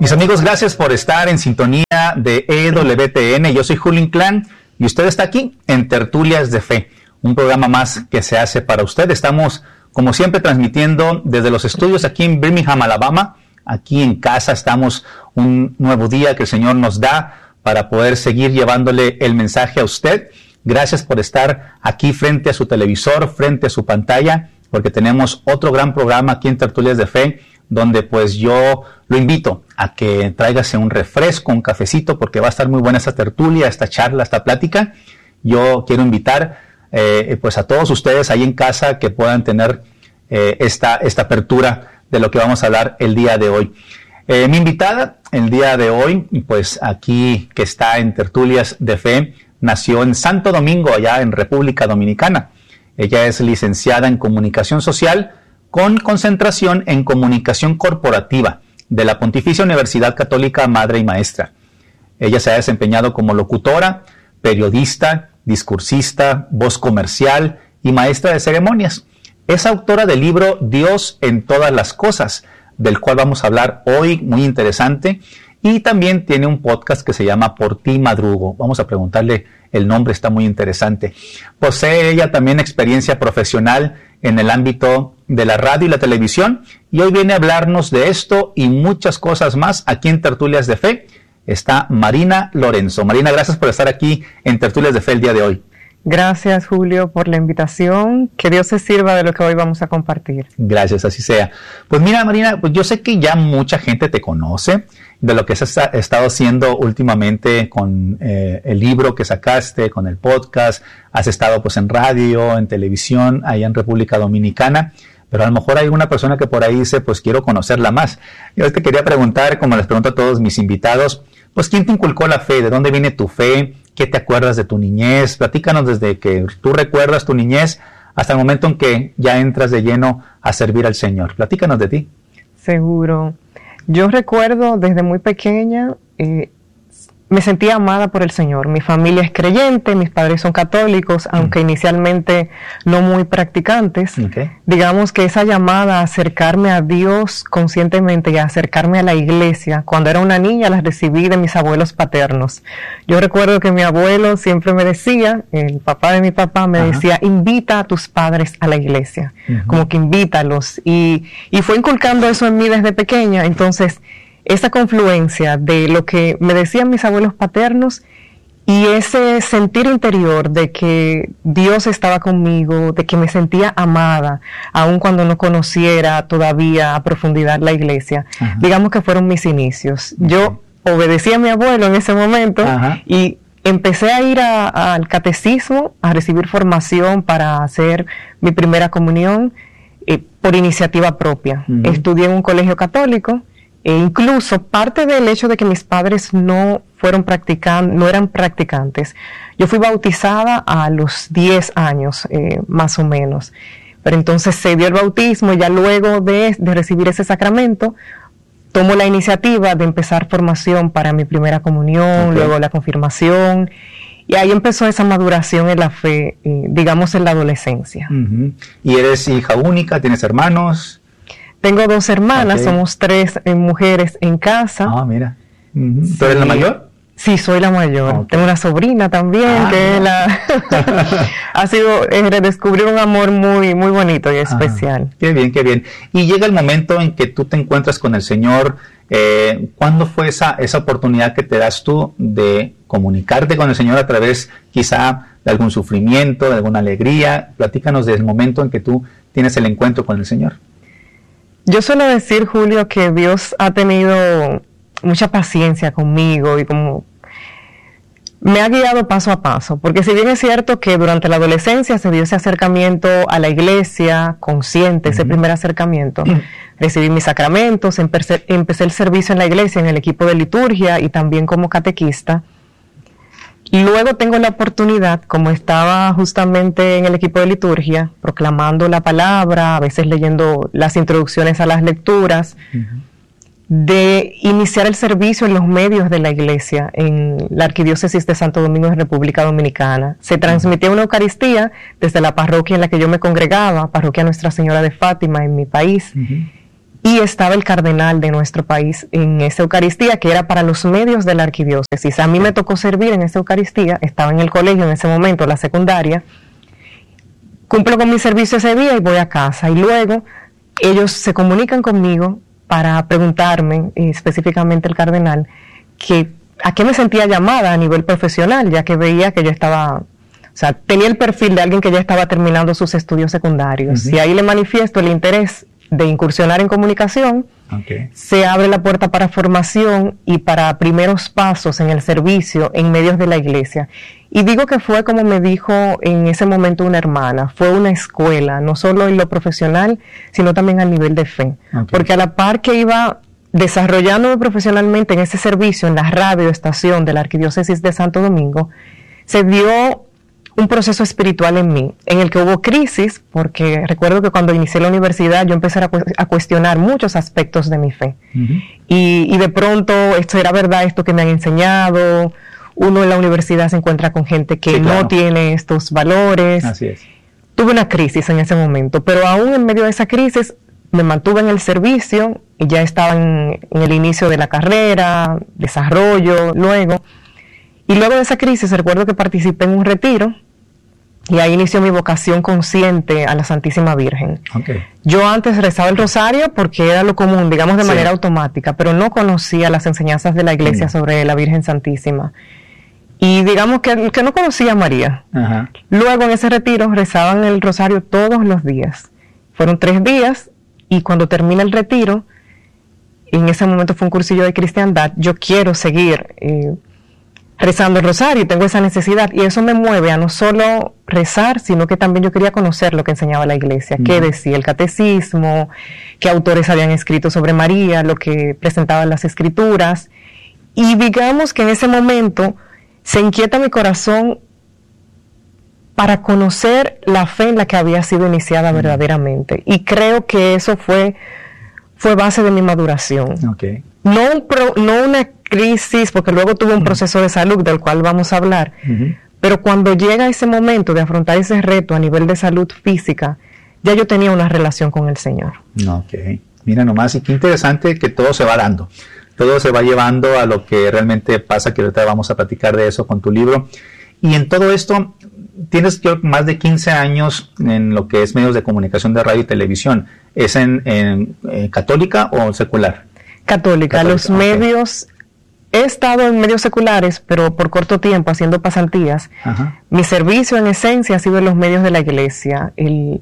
Mis amigos, gracias por estar en sintonía de EWTN. Yo soy Julio Inclán y usted está aquí en Tertulias de Fe, un programa más que se hace para usted. Estamos, como siempre, transmitiendo desde los estudios aquí en Birmingham, Alabama. Aquí en casa estamos, un nuevo día que el Señor nos da para poder seguir llevándole el mensaje a usted. Gracias por estar aquí frente a su televisor, frente a su pantalla, porque tenemos otro gran programa aquí en Tertulias de Fe, donde pues yo lo invito a que tráigase un refresco, un cafecito, porque va a estar muy buena esta tertulia, esta charla, esta plática. Yo quiero invitar pues a todos ustedes ahí en casa que puedan tener esta apertura de lo que vamos a hablar el día de hoy. Mi invitada el día de hoy, pues aquí que está en Tertulias de Fe, nació en Santo Domingo, allá en República Dominicana. Ella es licenciada en Comunicación Social con concentración en Comunicación Corporativa de la Pontificia Universidad Católica Madre y Maestra. Ella se ha desempeñado como locutora, periodista, discursista, voz comercial y maestra de ceremonias. Es autora del libro Dios en todas las cosas, del cual vamos a hablar hoy, muy interesante. Y también tiene un podcast que se llama Por ti madrugo. Vamos a preguntarle el nombre, está muy interesante. Posee ella también experiencia profesional en el ámbito de la radio y la televisión. Y hoy viene a hablarnos de esto y muchas cosas más aquí en Tertulias de Fe. Está Marina Lorenzo. Marina, gracias por estar aquí en Tertulias de Fe el día de hoy. Gracias, Julio, por la invitación. Que Dios se sirva de lo que hoy vamos a compartir. Gracias, así sea. Pues mira, Marina, pues yo sé que ya mucha gente te conoce de lo que has estado haciendo últimamente con el libro que sacaste, con el podcast. Has estado pues en radio, en televisión, allá en República Dominicana. Pero a lo mejor hay una persona que por ahí dice, pues quiero conocerla más. Yo te quería preguntar, como les pregunto a todos mis invitados, pues ¿quién te inculcó la fe? ¿De dónde viene tu fe? ¿Qué te acuerdas de tu niñez? Platícanos desde que tú recuerdas tu niñez hasta el momento en que ya entras de lleno a servir al Señor. Platícanos de ti. Seguro. Yo recuerdo desde muy pequeña, me sentía amada por el Señor. Mi familia es creyente, mis padres son católicos, aunque inicialmente no muy practicantes. Okay. Digamos que esa llamada a acercarme a Dios conscientemente y a acercarme a la iglesia, cuando era una niña la recibí de mis abuelos paternos. Yo recuerdo que mi abuelo siempre me decía, el papá de mi papá me decía, invita a tus padres a la iglesia, como que invítalos. Y fue inculcando eso en mí desde pequeña. Entonces, esa confluencia de lo que me decían mis abuelos paternos y ese sentir interior de que Dios estaba conmigo, de que me sentía amada, aun cuando no conociera todavía a profundidad la iglesia, digamos que fueron mis inicios. Yo obedecí a mi abuelo en ese momento y empecé a ir al catecismo, a recibir formación para hacer mi primera comunión por iniciativa propia. Estudié en un colegio católico. E incluso parte del hecho de que mis padres no eran practicantes, yo fui bautizada a los 10 años, más o menos. Pero entonces se dio el bautismo y ya luego de recibir ese sacramento, tomo la iniciativa de empezar formación para mi primera comunión, luego la confirmación, y ahí empezó esa maduración en la fe, digamos en la adolescencia. ¿Y eres hija única? ¿Tienes hermanos? Tengo 2 hermanas, somos 3 mujeres en casa. Ah, mira. ¿Tú eres la mayor? Sí, soy la mayor. Tengo una sobrina también, que ha sido redescubrir un amor muy, muy bonito y especial. Qué bien, qué bien. Y llega el momento en que tú te encuentras con el Señor. ¿Cuándo fue esa oportunidad que te das tú de comunicarte con el Señor a través quizá de algún sufrimiento, de alguna alegría? Platícanos del momento en que tú tienes el encuentro con el Señor. Yo suelo decir, Julio, que Dios ha tenido mucha paciencia conmigo y como me ha guiado paso a paso, porque si bien es cierto que durante la adolescencia se dio ese acercamiento a la iglesia, consciente, ese primer acercamiento, recibí mis sacramentos, empecé el servicio en la iglesia, en el equipo de liturgia y también como catequista. Luego tengo la oportunidad, como estaba justamente en el equipo de liturgia, proclamando la palabra, a veces leyendo las introducciones a las lecturas, de iniciar el servicio en los medios de la iglesia, en la Arquidiócesis de Santo Domingo de República Dominicana. Se transmitía una Eucaristía desde la parroquia en la que yo me congregaba, parroquia Nuestra Señora de Fátima en mi país, y estaba el cardenal de nuestro país en esa Eucaristía, que era para los medios de la arquidiócesis. A mí me tocó servir en esa Eucaristía, estaba en el colegio en ese momento, la secundaria, cumplo con mi servicio ese día y voy a casa, y luego ellos se comunican conmigo para preguntarme, específicamente el cardenal, que a qué me sentía llamada a nivel profesional, ya que veía que yo estaba, o sea, tenía el perfil de alguien que ya estaba terminando sus estudios secundarios. Y ahí le manifiesto el interés de incursionar en comunicación. Se abre la puerta para formación y para primeros pasos en el servicio en medios de la iglesia. Y digo que fue como me dijo en ese momento una hermana, fue una escuela, no solo en lo profesional, sino también a nivel de fe. Porque a la par que iba desarrollándome profesionalmente en ese servicio, en la radioestación de la Arquidiócesis de Santo Domingo, se dio un proceso espiritual en mí, en el que hubo crisis, porque recuerdo que cuando inicié la universidad yo empecé a cuestionar muchos aspectos de mi fe. Y de pronto, esto era verdad, esto que me han enseñado. Uno en la universidad se encuentra con gente que no tiene estos valores. Así es. Tuve una crisis en ese momento, pero aún en medio de esa crisis me mantuve en el servicio y ya estaba en el inicio de la carrera, desarrollo, luego. Y luego de esa crisis recuerdo que participé en un retiro y ahí inició mi vocación consciente a la Santísima Virgen. Yo antes rezaba el rosario porque era lo común, digamos de manera automática, pero no conocía las enseñanzas de la Iglesia sobre la Virgen Santísima. Y digamos que no conocía a María. Luego en ese retiro rezaban el rosario todos los días. Fueron 3 días y cuando termina el retiro, en ese momento fue un cursillo de cristiandad, yo quiero seguir rezando el rosario y tengo esa necesidad, y eso me mueve a no solo rezar, sino que también yo quería conocer lo que enseñaba la iglesia, qué decía el catecismo, qué autores habían escrito sobre María, lo que presentaban las escrituras, y digamos que en ese momento se inquieta mi corazón para conocer la fe en la que había sido iniciada verdaderamente, y creo que eso fue base de mi maduración. No una crisis, porque luego tuve un proceso de salud del cual vamos a hablar, pero cuando llega ese momento de afrontar ese reto a nivel de salud física, ya yo tenía una relación con el Señor. Mira nomás, y qué interesante que todo se va dando, todo se va llevando a lo que realmente pasa, que ahorita vamos a platicar de eso con tu libro. Y en todo esto, tienes más de 15 años en lo que es medios de comunicación de radio y televisión. ¿Es en católica o secular? Católica. Los medios, he estado en medios seculares, pero por corto tiempo haciendo pasantías. Mi servicio en esencia ha sido en los medios de la iglesia,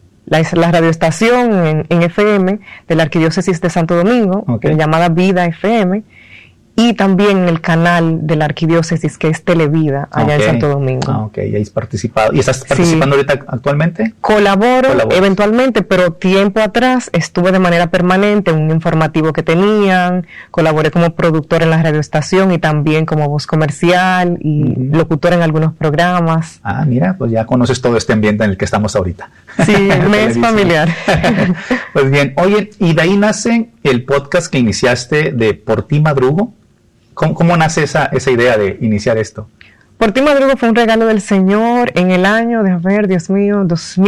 la radioestación en FM de la Arquidiócesis de Santo Domingo, llamada Vida FM, y también el canal de la Arquidiócesis, que es Televida, allá en Santo Domingo. Y ahí has participado. ¿Y estás participando ahorita actualmente? Colaboro eventualmente, pero tiempo atrás estuve de manera permanente en un informativo que tenían, colaboré como productor en la radioestación y también como voz comercial y locutor en algunos programas. Mira, pues ya conoces todo este ambiente en el que estamos ahorita. Sí, me es familiar. Pues bien, oye, y de ahí nace el podcast que iniciaste de Por Ti Madrugo. ¿Cómo nace esa idea de iniciar esto? Por Ti Madrugo fue un regalo del Señor en el año, Dios mío,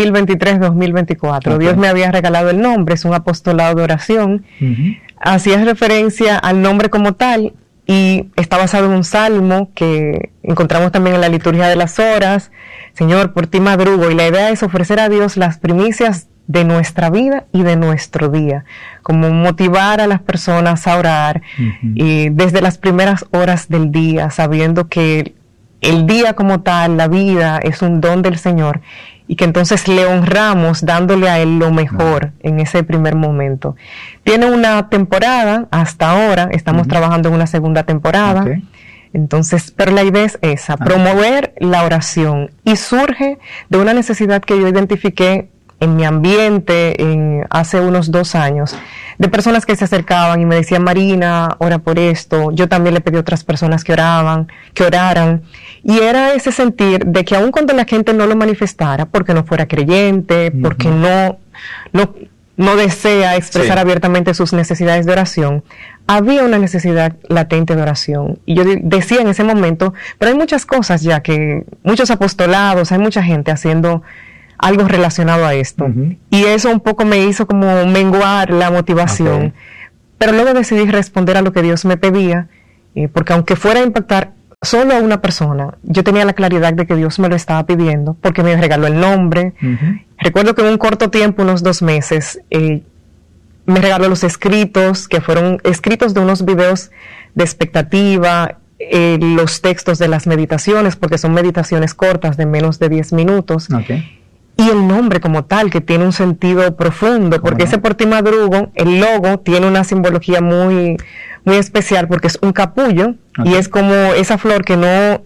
2023-2024. Dios me había regalado el nombre, es un apostolado de oración. Hacía referencia al nombre como tal y está basado en un salmo que encontramos también en la liturgia de las horas. Señor, por Ti madrugo. Y la idea es ofrecer a Dios las primicias de nuestra vida y de nuestro día, como motivar a las personas a orar y desde las primeras horas del día, sabiendo que el día como tal, la vida, es un don del Señor y que entonces le honramos dándole a Él lo mejor en ese primer momento. Tiene una temporada, hasta ahora estamos trabajando en una segunda temporada. Entonces, pero la idea es esa, promover la oración, y surge de una necesidad que yo identifiqué en mi ambiente hace unos 2 años, de personas que se acercaban y me decían: Marina, ora por esto. Yo también le pedí a otras personas que oraran, y era ese sentir de que aun cuando la gente no lo manifestara, porque no fuera creyente, porque no desea expresar abiertamente sus necesidades de oración, había una necesidad latente de oración. Y yo decía en ese momento, pero hay muchas cosas ya, que muchos apostolados, hay mucha gente haciendo algo relacionado a esto. Y eso un poco me hizo como menguar la motivación. Pero luego decidí responder a lo que Dios me pedía, porque aunque fuera a impactar solo a una persona, yo tenía la claridad de que Dios me lo estaba pidiendo, porque me regaló el nombre. Recuerdo que en un corto tiempo, unos 2 meses, me regaló los escritos, que fueron escritos de unos videos de expectativa, los textos de las meditaciones, porque son meditaciones cortas de menos de 10 minutos. Y el nombre como tal, que tiene un sentido profundo, porque ese Por Ti Madrugo, el logo, tiene una simbología muy, muy especial, porque es un capullo, y es como esa flor que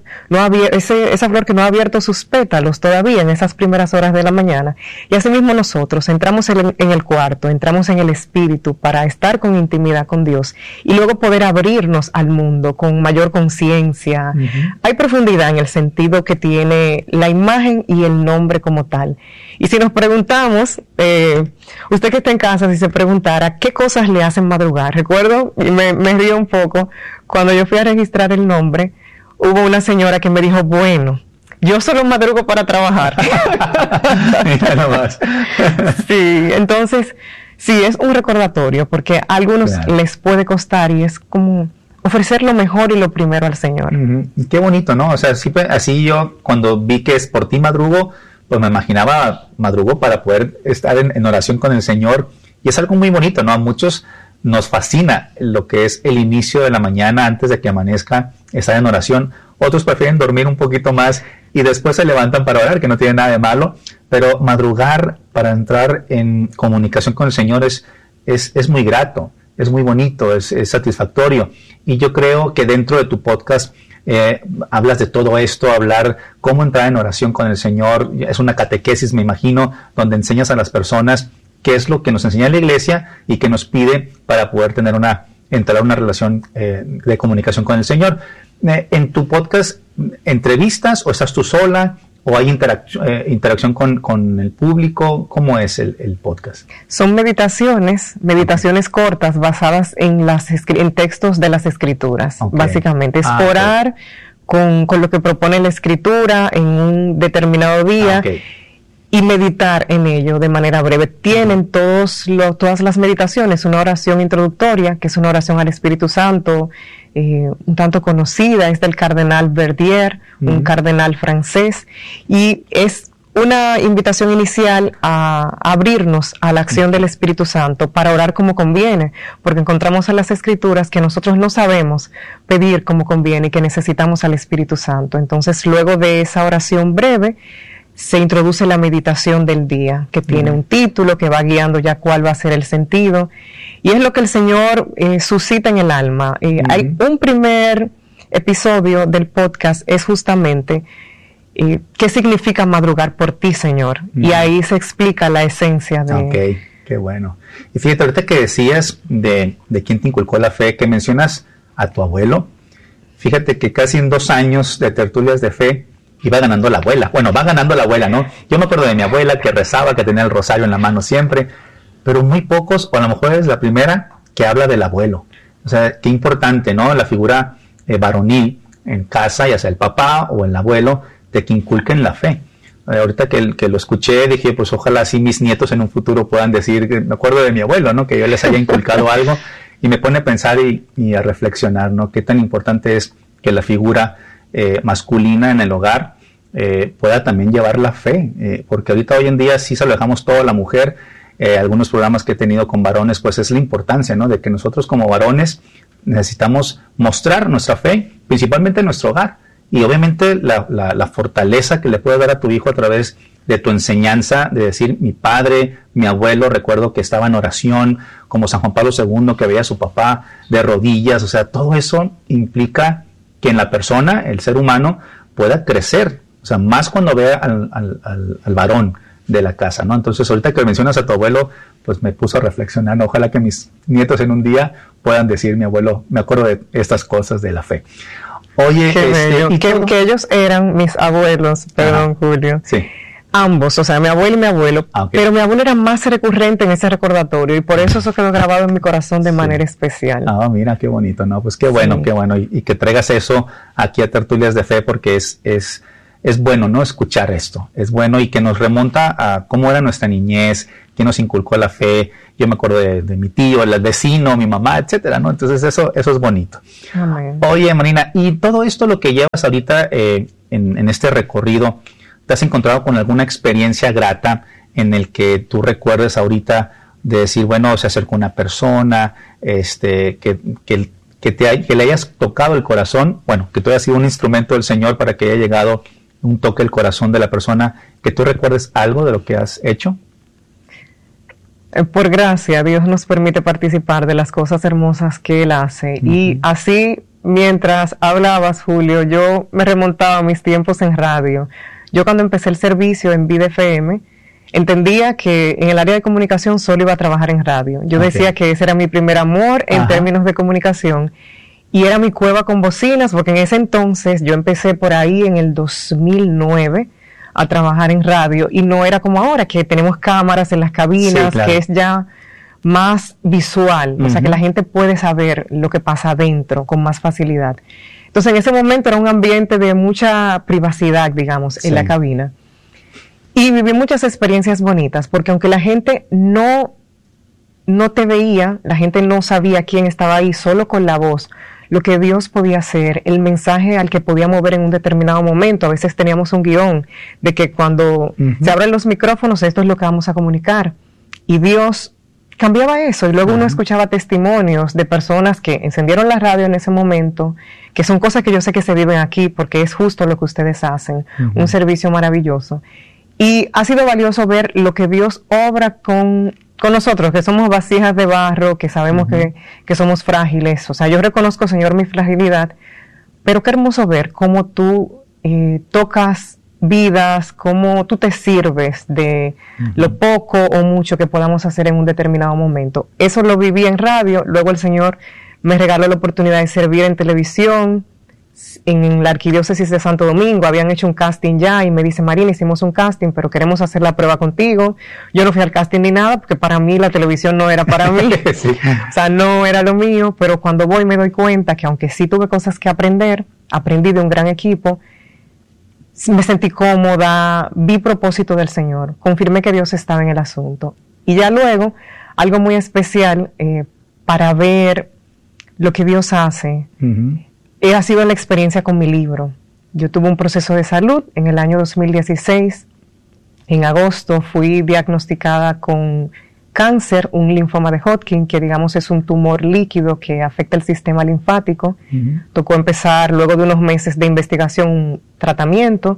esa flor que no ha abierto sus pétalos todavía en esas primeras horas de la mañana. Y así mismo nosotros entramos en el cuarto, entramos en el espíritu para estar con intimidad con Dios, y luego poder abrirnos al mundo con mayor conciencia. Hay profundidad en el sentido que tiene la imagen y el nombre como tal. Y si nos preguntamos, usted que está en casa, si se preguntara qué cosas le hacen madrugar, recuerdo, y me río un poco, cuando yo fui a registrar el nombre, hubo una señora que me dijo, bueno, yo solo madrugo para trabajar. Mira nomás. Sí, entonces, sí, es un recordatorio, porque a algunos les puede costar, y es como ofrecer lo mejor y lo primero al Señor. Qué bonito, ¿no? O sea, así yo, cuando vi que es Por Ti Madrugo, pues me imaginaba madrugo para poder estar en oración con el Señor, y es algo muy bonito, ¿no? A muchos nos fascina lo que es el inicio de la mañana antes de que amanezca, estar en oración. Otros prefieren dormir un poquito más y después se levantan para orar, que no tiene nada de malo, pero madrugar para entrar en comunicación con el Señor es muy grato, es muy bonito, es satisfactorio. Y yo creo que dentro de tu podcast hablas de todo esto, hablar cómo entrar en oración con el Señor. Es una catequesis, me imagino, donde enseñas a las personas qué es lo que nos enseña la Iglesia y que nos pide para poder entrar a una relación de comunicación con el Señor. En tu podcast, ¿entrevistas o estás tú sola o hay interacción con el público? ¿Cómo es el podcast? Son meditaciones cortas basadas en textos de las Escrituras, básicamente. Es orar con lo que propone la Escritura en un determinado día. Y meditar en ello de manera breve. Tienen todas las meditaciones una oración introductoria, que es una oración al Espíritu Santo, un tanto conocida, es del cardenal Verdier, un cardenal francés, y es una invitación inicial a abrirnos a la acción del Espíritu Santo para orar como conviene, porque encontramos en las Escrituras que nosotros no sabemos pedir como conviene y que necesitamos al Espíritu Santo. Entonces, luego de esa oración breve, se introduce la meditación del día, que tiene un título que va guiando ya cuál va a ser el sentido, y es lo que el Señor suscita en el alma. Hay un primer episodio del podcast, es justamente qué significa madrugar por ti, Señor, y ahí se explica la esencia de... Qué bueno. Y fíjate, ahorita que decías de quién te inculcó la fe, que mencionas a tu abuelo, fíjate que casi en 2 años de tertulias de fe, iba ganando la abuela. Bueno, va ganando la abuela, ¿no? Yo me acuerdo de mi abuela que rezaba, que tenía el rosario en la mano siempre, pero muy pocos, o a lo mejor es la primera que habla del abuelo. O sea, qué importante, ¿no? La figura varonil en casa, ya sea el papá o el abuelo, de que inculquen la fe. Ahorita que lo escuché, dije, pues ojalá así mis nietos en un futuro puedan decir, me acuerdo de mi abuelo, ¿no? Que yo les haya inculcado algo, y me pone a pensar y a reflexionar, ¿no? Qué tan importante es que la figura masculina en el hogar pueda también llevar la fe, porque ahorita hoy en día sí se lo dejamos todo a la mujer. Algunos programas que he tenido con varones, pues es la importancia, ¿no? De que nosotros como varones necesitamos mostrar nuestra fe, principalmente en nuestro hogar, y obviamente la fortaleza que le puede dar a tu hijo a través de tu enseñanza, de decir, mi padre, mi abuelo, recuerdo que estaba en oración, como San Juan Pablo II, que veía a su papá de rodillas. O sea, todo eso implica que en la persona, el ser humano, pueda crecer, o sea, más cuando vea al varón de la casa, ¿no? Entonces, ahorita que mencionas a tu abuelo, pues me puso a reflexionar, ¿no? Ojalá que mis nietos en un día puedan decir, mi abuelo, me acuerdo de estas cosas de la fe. Oye, y que ellos eran mis abuelos, perdón, Julio. Sí. Ambos, o sea, mi abuelo y mi abuelo, pero mi abuelo era más recurrente en ese recordatorio, y por eso quedó grabado en mi corazón de manera especial. Mira, qué bonito, ¿no? Pues qué bueno, qué bueno, y que traigas eso aquí a Tertulias de Fe, porque es es bueno, ¿no? Escuchar esto, es bueno y que nos remonta a cómo era nuestra niñez, quién nos inculcó la fe. Yo me acuerdo de mi tío, el vecino, mi mamá, etcétera, ¿no? Entonces eso es bonito. Amén. Oye, Marina, y todo esto lo que llevas ahorita en este recorrido, ¿te has encontrado con alguna experiencia grata en el que tú recuerdes ahorita de decir, bueno, se acercó una persona, que le hayas tocado el corazón, bueno, que tú hayas sido un instrumento del Señor para que haya llegado un toque al corazón de la persona, que tú recuerdes algo de lo que has hecho? Por gracia, Dios nos permite participar de las cosas hermosas que Él hace. Uh-huh. Y así, mientras hablabas, Julio, yo me remontaba a mis tiempos en radio. Yo cuando empecé el servicio en Vida FM, entendía que en el área de comunicación solo iba a trabajar en radio. Yo decía que ese era mi primer amor en términos de comunicación. Y era mi cueva con bocinas, porque en ese entonces yo empecé por ahí en el 2009 a trabajar en radio, y no era como ahora, que tenemos cámaras en las cabinas, claro, que es ya más visual, o sea que la gente puede saber lo que pasa adentro con más facilidad. Entonces en ese momento era un ambiente de mucha privacidad, digamos, en la cabina. Y viví muchas experiencias bonitas, porque aunque la gente no te veía, la gente no sabía quién estaba ahí, solo con la voz, lo que Dios podía hacer, el mensaje al que podía mover en un determinado momento. A veces teníamos un guión de que cuando se abren los micrófonos, esto es lo que vamos a comunicar. Y Dios cambiaba eso, y luego uno escuchaba testimonios de personas que encendieron la radio en ese momento, que son cosas que yo sé que se viven aquí, porque es justo lo que ustedes hacen, un servicio maravilloso. Y ha sido valioso ver lo que Dios obra con nosotros, que somos vasijas de barro, que sabemos que somos frágiles. O sea, yo reconozco, Señor, mi fragilidad, pero qué hermoso ver cómo tú tocas vidas, cómo tú te sirves de lo poco o mucho que podamos hacer en un determinado momento. Eso lo viví en radio, luego el Señor me regaló la oportunidad de servir en televisión, en la Arquidiócesis de Santo Domingo. Habían hecho un casting ya y me dice, Marina, hicimos un casting, pero queremos hacer la prueba contigo. Yo no fui al casting ni nada, porque para mí la televisión no era para mí. O sea, no era lo mío, pero cuando voy me doy cuenta que aunque sí tuve cosas que aprender, aprendí de un gran equipo, me sentí cómoda, vi propósito del Señor, confirmé que Dios estaba en el asunto. Y ya luego, algo muy especial para ver lo que Dios hace, ha sido la experiencia con mi libro. Yo tuve un proceso de salud en el año 2016. En agosto fui diagnosticada con cáncer, un linfoma de Hodgkin, que digamos es un tumor líquido que afecta el sistema linfático. Tocó empezar, luego de unos meses de investigación, un tratamiento.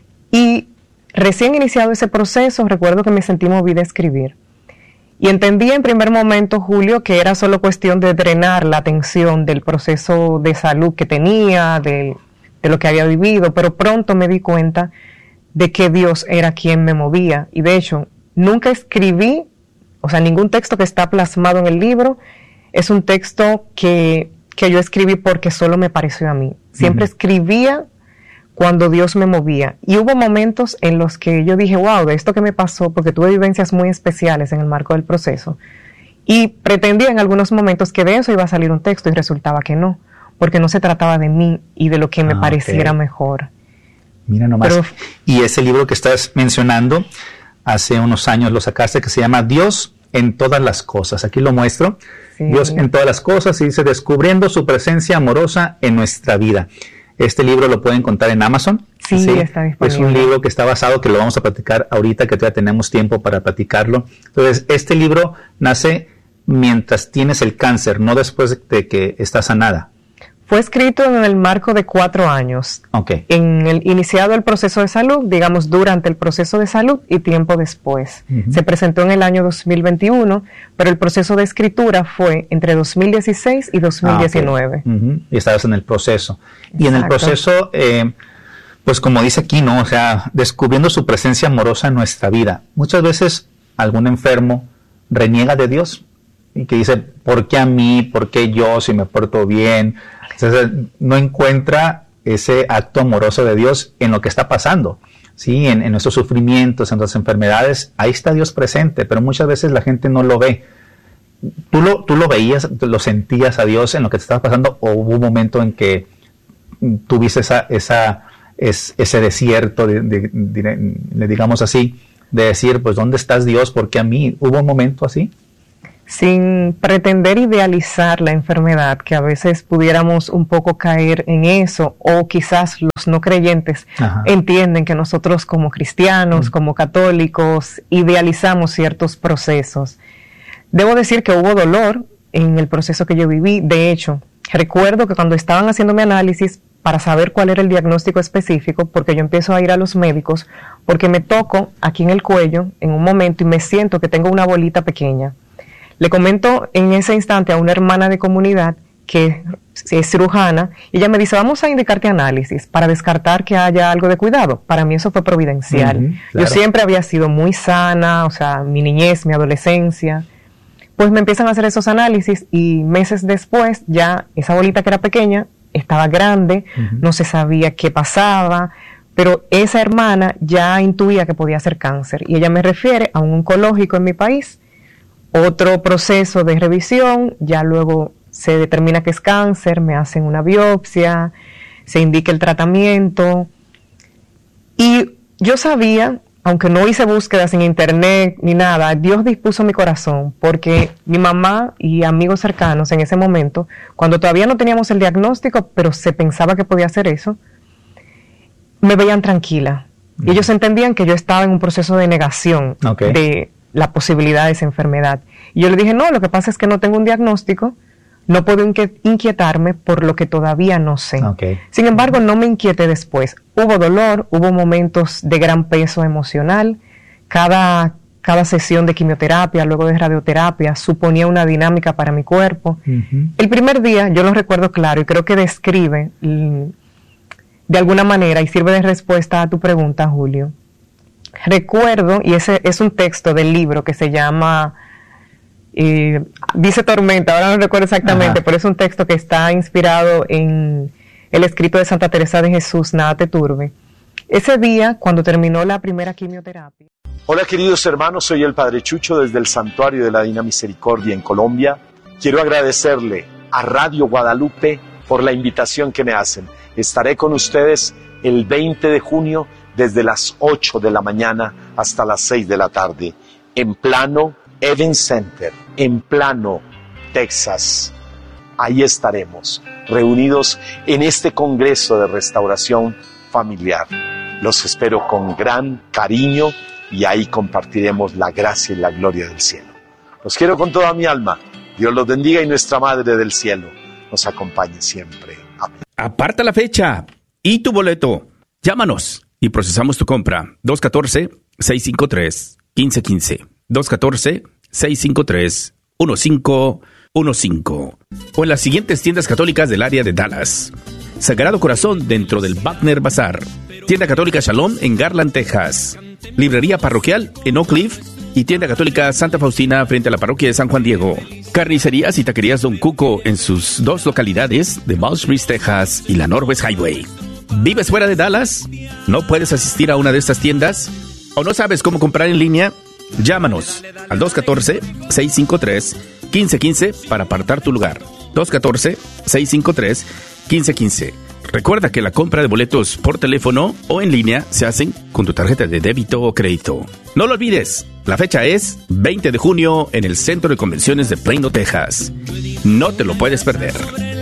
Y recién iniciado ese proceso, recuerdo que me sentí movida a escribir. Y entendí en primer momento, Julio, que era solo cuestión de drenar la tensión del proceso de salud que tenía, de lo que había vivido, pero pronto me di cuenta de que Dios era quien me movía. Y de hecho, nunca escribí, o sea, ningún texto que está plasmado en el libro es un texto que yo escribí porque solo me pareció a mí. Siempre escribía cuando Dios me movía. Y hubo momentos en los que yo dije, wow, de esto que me pasó, porque tuve vivencias muy especiales en el marco del proceso. Y pretendía en algunos momentos que de eso iba a salir un texto, y resultaba que no, porque no se trataba de mí y de lo que me pareciera mejor. Mira nomás. Y ese libro que estás mencionando, hace unos años lo sacaste, que se llama Dios en todas las cosas. Aquí lo muestro. Sí. Dios en todas las cosas, y dice, descubriendo su presencia amorosa en nuestra vida. Este libro lo pueden encontrar en Amazon. Sí, está disponible. Es un libro que está basado, que lo vamos a platicar ahorita, que todavía tenemos tiempo para platicarlo. Entonces, este libro nace mientras tienes el cáncer, no después de que estás sanada. Fue escrito en el marco de 4 años. Iniciado el proceso de salud, digamos, durante el proceso de salud y tiempo después. Se presentó en el año 2021, pero el proceso de escritura fue entre 2016 y 2019. Y estabas en el proceso. Exacto. Y en el proceso, pues como dice aquí, ¿no? O sea, descubriendo su presencia amorosa en nuestra vida. Muchas veces algún enfermo reniega de Dios y que dice, ¿por qué a mí? ¿Por qué yo? Si me porto bien. Entonces, no encuentra ese acto amoroso de Dios en lo que está pasando, ¿sí? En nuestros sufrimientos, en nuestras enfermedades. Ahí está Dios presente, pero muchas veces la gente no lo ve. ¿Tú lo veías, lo sentías a Dios en lo que te estaba pasando, o hubo un momento en que tuviste esa ese desierto, digamos así, de decir, pues, ¿dónde estás, Dios? ¿Por qué a mí? ¿Hubo un momento así? Sin pretender idealizar la enfermedad, que a veces pudiéramos un poco caer en eso, o quizás los no creyentes entienden que nosotros como cristianos, como católicos, idealizamos ciertos procesos. Debo decir que hubo dolor en el proceso que yo viví. De hecho, recuerdo que cuando estaban haciendo mi análisis para saber cuál era el diagnóstico específico, porque yo empiezo a ir a los médicos, porque me toco aquí en el cuello en un momento y me siento que tengo una bolita pequeña. Le comento en ese instante a una hermana de comunidad que es cirujana, y ella me dice, vamos a indicarte análisis para descartar que haya algo de cuidado. Para mí eso fue providencial. Claro. Yo siempre había sido muy sana, o sea, mi niñez, mi adolescencia. Pues me empiezan a hacer esos análisis y meses después ya esa bolita que era pequeña estaba grande, no se sabía qué pasaba, pero esa hermana ya intuía que podía ser cáncer y ella me refiere a un oncológico en mi país. Otro proceso de revisión, ya luego se determina que es cáncer, me hacen una biopsia, se indica el tratamiento. Y yo sabía, aunque no hice búsquedas en internet ni nada, Dios dispuso mi corazón, porque mi mamá y amigos cercanos en ese momento, cuando todavía no teníamos el diagnóstico, pero se pensaba que podía ser eso, me veían tranquila. Y ellos entendían que yo estaba en un proceso de negación de la posibilidad de esa enfermedad. Y yo le dije, no, lo que pasa es que no tengo un diagnóstico, no puedo inquietarme por lo que todavía no sé. Sin embargo, no me inquieté después. Hubo dolor, hubo momentos de gran peso emocional. Cada sesión de quimioterapia, luego de radioterapia, suponía una dinámica para mi cuerpo. El primer día, yo lo recuerdo claro, y creo que describe de alguna manera, y sirve de respuesta a tu pregunta, Julio. Recuerdo, y ese es un texto del libro que se llama, dice Tormenta, ahora no recuerdo exactamente, pero es un texto que está inspirado en el escrito de Santa Teresa de Jesús, Nada te turbe. Ese día, cuando terminó la primera quimioterapia. Hola queridos hermanos, soy el Padre Chucho desde el Santuario de la Divina Misericordia en Colombia. Quiero agradecerle a Radio Guadalupe por la invitación que me hacen. Estaré con ustedes el 20 de junio desde las 8 de la mañana hasta las 6 de la tarde, en Plano Event Center, en Plano, Texas. Ahí estaremos, reunidos en este Congreso de Restauración Familiar. Los espero con gran cariño y ahí compartiremos la gracia y la gloria del cielo. Los quiero con toda mi alma. Dios los bendiga y nuestra Madre del Cielo nos acompañe siempre. Amén. Aparta la fecha y tu boleto. Llámanos y procesamos tu compra. 214-653-1515. 214-653-1515. O en las siguientes tiendas católicas del área de Dallas. Sagrado Corazón dentro del Wagner Bazar. Tienda Católica Shalom en Garland, Texas. Librería Parroquial en Oak Cliff. Y Tienda Católica Santa Faustina frente a la parroquia de San Juan Diego. Carnicerías y taquerías Don Cuco en sus dos localidades de Mount Breeze, Texas y la Northwest Highway. ¿Vives fuera de Dallas? ¿No puedes asistir a una de estas tiendas? ¿O no sabes cómo comprar en línea? Llámanos al 214-653-1515 para apartar tu lugar. 214-653-1515. Recuerda que la compra de boletos por teléfono o en línea se hacen con tu tarjeta de débito o crédito. No lo olvides, la fecha es 20 de junio en el Centro de Convenciones de Plano, Texas. No te lo puedes perder.